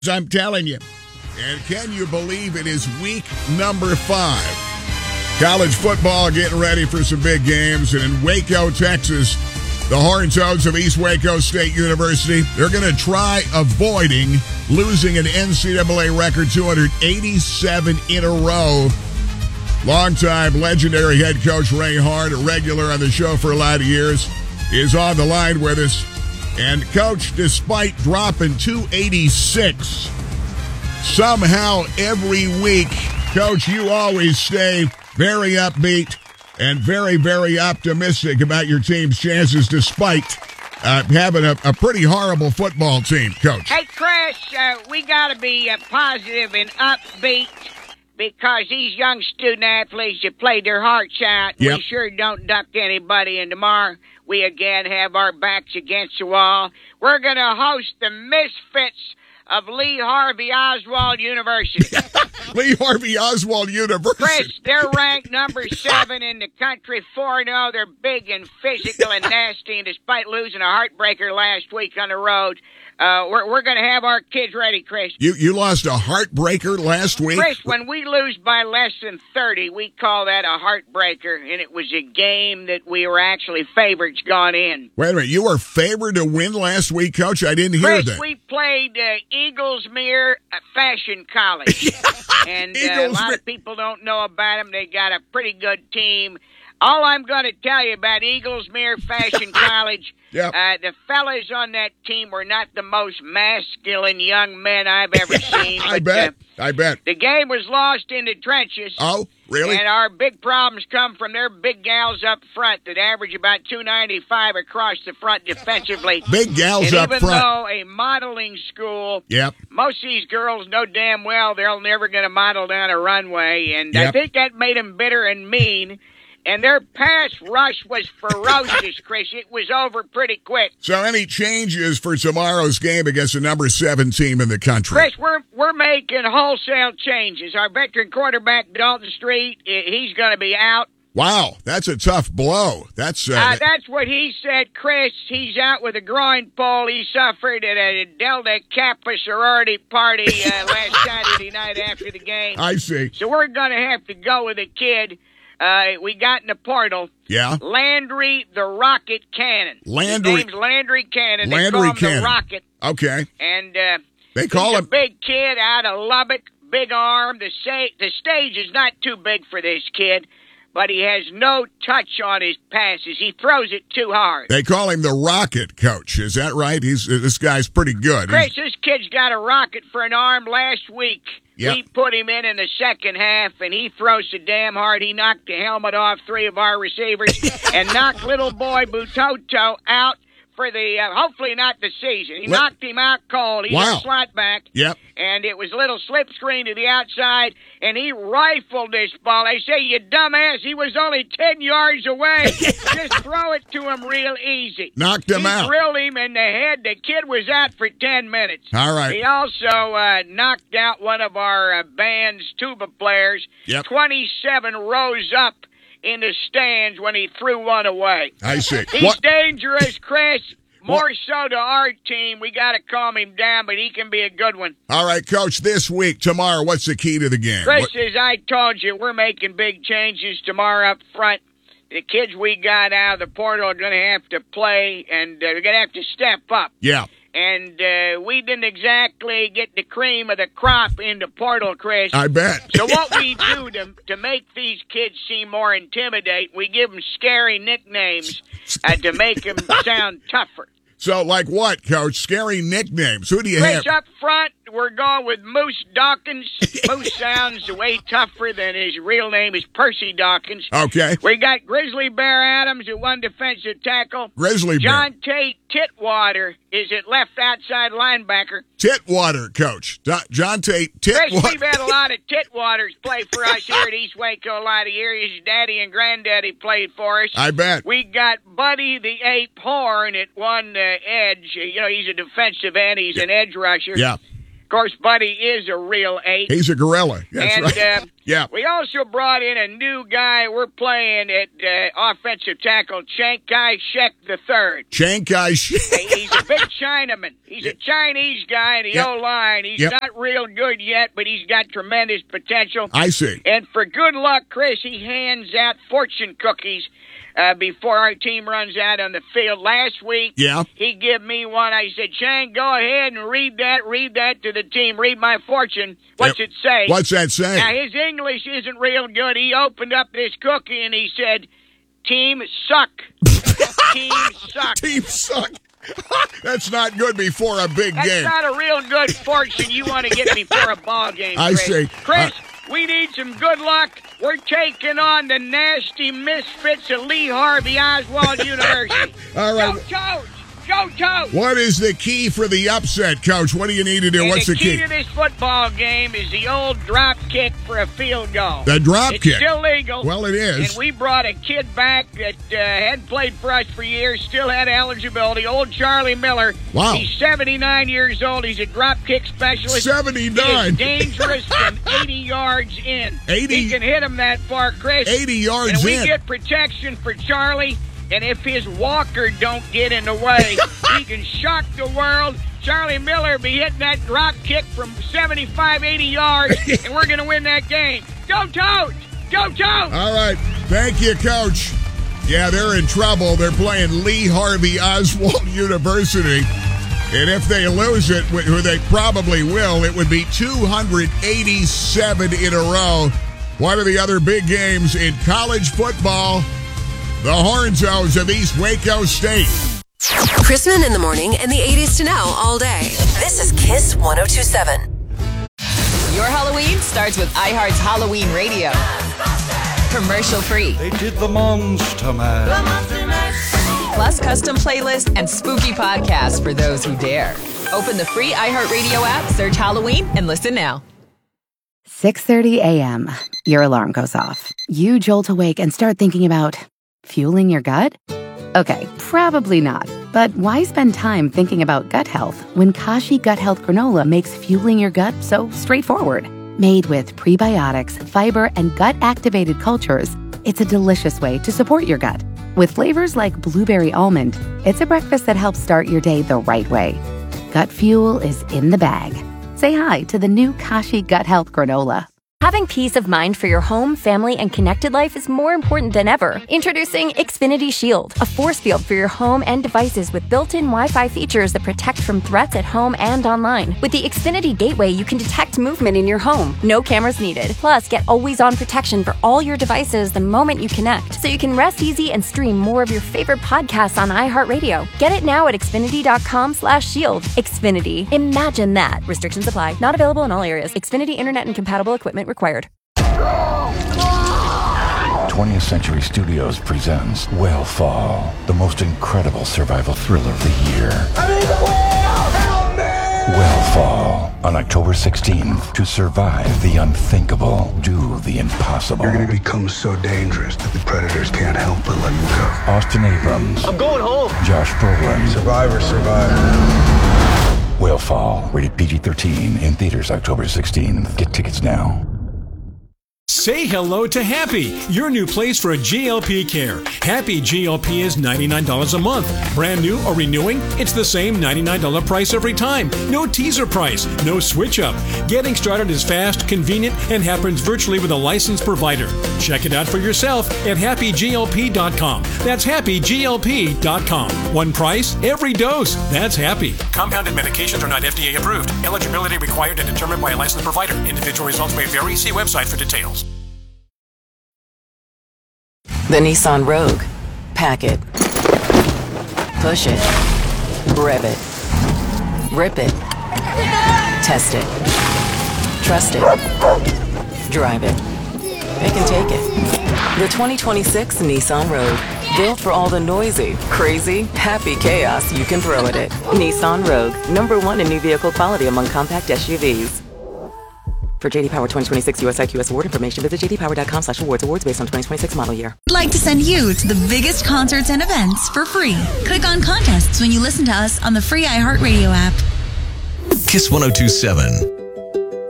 I'm telling you. And can you believe it is week number 5? College football getting ready for some big games. And in Waco, Texas, the Horned Toads of East Waco State University, they're going to try avoiding losing an NCAA record 287 in a row. Longtime legendary head coach Ray Hart, a regular on the show for a lot of years, is on the line with us. And, Coach, despite dropping 286, somehow every week, Coach, you always stay very upbeat and very, very optimistic about your team's chances despite having a pretty horrible football team, Coach. Hey, Chris, we got to be positive and upbeat because these young student athletes have played their hearts out. Yep. We sure don't duck anybody, and tomorrow we again have our backs against the wall. We're going to host the Misfits of Lee Harvey Oswald University. Lee Harvey Oswald University. Chris, they're ranked number 7 in the country, 4-0. They're big and physical and nasty, and despite losing a heartbreaker last week on the road, we're going to have our kids ready, Chris. You lost a heartbreaker last week? Chris, when we lose by less than 30, we call that a heartbreaker, and it was a game that we were actually favorites gone in. Wait a minute, you were favored to win last week, Coach? I didn't hear Chris, that. we played Eaglesmere Fashion College, and a lot of people don't know about them. They got a pretty good team. All I'm going to tell you about Eaglesmere Fashion College, yep. The fellas on that team were not the most masculine young men I've ever seen. I bet. The game was lost in the trenches. Oh, really? And our big problems come from their big gals up front that average about 295 across the front defensively. Big gals up front. Even though a modeling school, yep. Most of these girls know damn well they're never going to model down a runway. And yep. I think that made them bitter and mean. And their pass rush was ferocious, Chris. It was over pretty quick. So any changes for tomorrow's game against the number 7 team in the country? Chris, we're making wholesale changes. Our veteran quarterback, Dalton Street, he's going to be out. Wow, that's a tough blow. That's what he said, Chris. He's out with a groin pull he suffered at a Delta Kappa sorority party last Saturday night after the game. I see. So we're going to have to go with a kid we got in the portal. Yeah. Landry the Rocket Cannon. Landry. His name's Landry Cannon. Landry they call him Cannon. The Rocket. Okay. And they call he's him a big kid out of Lubbock, big arm. The stage is not too big for this kid, but he has no touch on his passes. He throws it too hard. They call him the Rocket, Coach. Is that right? This guy's pretty good. Chris, this kid's got a rocket for an arm. Last week, yep. We put him in the second half, and he throws so damn hard he knocked the helmet off 3 of our receivers and knocked little boy Butoto out for the, hopefully not the season. He knocked him out cold. He's a slot back. Yep. And it was a little slip screen to the outside, and he rifled this ball. They say, you dumbass, he was only 10 yards away. Just throw it to him real easy. Knocked him out. He drilled him in the head. The kid was out for 10 minutes. All right. He also knocked out one of our band's tuba players. Yep. 27 rows up in the stands when he threw one away. I see. He's dangerous, Chris. More so to our team. We got to calm him down, but he can be a good one. All right, Coach, this week, tomorrow, what's the key to the game? Chris, as I told you, we're making big changes tomorrow up front. The kids we got out of the portal are going to have to play, and they're going to have to step up. Yeah. And we didn't exactly get the cream of the crop in the portal, Chris. I bet. So what we do to make these kids seem more intimidating, we give them scary nicknames to make them sound tougher. So, like what, Coach? Scary nicknames. Who do you have? Chris, up front, we're going with Moose Dawkins. Moose sounds way tougher than his real name is Percy Dawkins. Okay. We got Grizzly Bear Adams at one defensive tackle. Grizzly Bear. John Tate Titwater is at left outside linebacker. Titwater, Coach. John Tate Titwater. Chris, we've had a lot of Titwaters play for us here at East Waco a lot of years. His daddy and granddaddy played for us. I bet. We got Buddy the Ape Horn at one edge. You know, he's a defensive end. He's an edge rusher. Yeah. Of course, Buddy is a real ape. He's a gorilla. That's and right. Yeah. We also brought in a new guy. We're playing at offensive tackle, Chiang Kai-shek III. Chiang Kai-shek. He's a big Chinaman. He's a Chinese guy in the O-line. He's not real good yet, but he's got tremendous potential. I see. And for good luck, Chris, he hands out fortune cookies before our team runs out on the field. Last week, he gave me one. I said, Chang, go ahead and read that to the team. Read my fortune. What's it say? What's that say? Now, his English isn't real good. He opened up this cookie and he said, team suck. Team suck. Team suck. That's not good before a big game. That's not a real good fortune you want to get before a ball game, Chris. I see. Chris, we need some good luck. We're taking on the nasty misfits of Lee Harvey Oswald University. All right. Go Toads! Go Toads! What is the key for the upset, Coach? What do you need to do? What's the key? The key to this football game is the old drop kick for a field goal. The drop kick? It's still legal. Well, it is. And we brought a kid back that hadn't played for us for years, still had eligibility, old Charlie Miller. Wow. He's 79 years old. He's a drop kick specialist. 79? He is dangerous from 80 yards in. 80? He can hit him that far, Chris. 80 yards in. And we get protection for Charlie. And if his walker don't get in the way, he can shock the world. Charlie Miller be hitting that drop kick from 75, 80 yards, and we're going to win that game. Go Toads! Go Toads! All right. Thank you, Coach. Yeah, they're in trouble. They're playing Lee Harvey Oswald University. And if they lose it, who they probably will, it would be 287 in a row. One of the other big games in college football. The Horns Owls of East Waco State. Chrisman in the morning and the 80s to now all day. This is Kiss 102.7. Your Halloween starts with iHeart's Halloween Radio. Commercial free. They did the Monster Mash. Plus custom playlists and spooky podcasts for those who dare. Open the free iHeartRadio app, search Halloween, and listen now. 6:30 a.m. Your alarm goes off. You jolt awake and start thinking about fueling your gut? Okay, probably not. But why spend time thinking about gut health when Kashi Gut Health Granola makes fueling your gut so straightforward? Made with prebiotics, fiber, and gut-activated cultures, it's a delicious way to support your gut. With flavors like blueberry almond, it's a breakfast that helps start your day the right way. Gut fuel is in the bag. Say hi to the new Kashi Gut Health Granola. Having peace of mind for your home, family, and connected life is more important than ever. Introducing Xfinity Shield, a force field for your home and devices with built-in Wi-Fi features that protect from threats at home and online. With the Xfinity Gateway, you can detect movement in your home. No cameras needed. Plus, get always-on protection for all your devices the moment you connect, so you can rest easy and stream more of your favorite podcasts on iHeartRadio. Get it now at Xfinity.com/shield. Xfinity. Imagine that. Restrictions apply. Not available in all areas. Xfinity Internet and compatible equipment required. 20th Century Studios presents Whale Fall, the most incredible survival thriller of the year. Whale Fall, on October 16th. To survive the unthinkable, do the impossible. You're going to become so dangerous that the predators can't help but let you go. Austin Abrams. I'm going home. Josh Brolin. Survivor. Whale Fall, rated PG-13, in theaters October 16th. Get tickets now. Say hello to Happy, your new place for GLP care. Happy GLP is $99 a month. Brand new or renewing, it's the same $99 price every time. No teaser price, no switch up. Getting started is fast, convenient, and happens virtually with a licensed provider. Check it out for yourself at happyglp.com. That's happyglp.com. One price, every dose. That's Happy. Compounded medications are not FDA approved. Eligibility required and determined by a licensed provider. Individual results may vary. See website for details. The Nissan Rogue. Pack it. Push it. Rev it. Rip it. Test it. Trust it. Drive it. It can take it. The 2026 Nissan Rogue. Built for all the noisy, crazy, happy chaos you can throw at it. Nissan Rogue. #1 in new vehicle quality among compact SUVs. For JD Power 2026 US IQS award information, visit jdpower.com/awards. Awards based on 2026 model year. I'd like to send you to the biggest concerts and events for free. Click on contests when you listen to us on the free iHeartRadio app. Kiss 102.7.